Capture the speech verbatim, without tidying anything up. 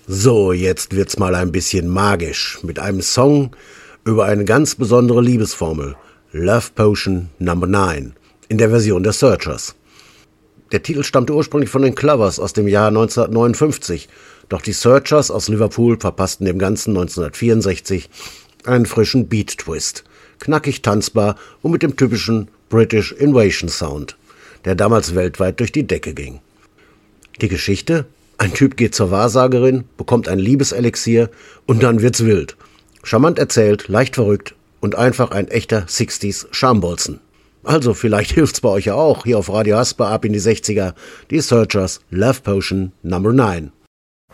So, jetzt wird's mal ein bisschen magisch mit einem Song über eine ganz besondere Liebesformel, Love Potion Number Nine, in der Version der Searchers. Der Titel stammte ursprünglich von den Clovers aus dem Jahr neunzehnhundertneunundfünfzig, doch die Searchers aus Liverpool verpassten dem Ganzen neunzehnhundertvierundsechzig einen frischen Beat-Twist, knackig tanzbar und mit dem typischen British Invasion Sound, der damals weltweit durch die Decke ging. Die Geschichte? Ein Typ geht zur Wahrsagerin, bekommt ein Liebeselixier und dann wird's wild. Charmant erzählt, leicht verrückt und einfach ein echter sechziger Schambolzen. Also vielleicht hilft's bei euch ja auch, hier auf Radio Hasper ab in die sechziger, die Searchers Love Potion Number Nine.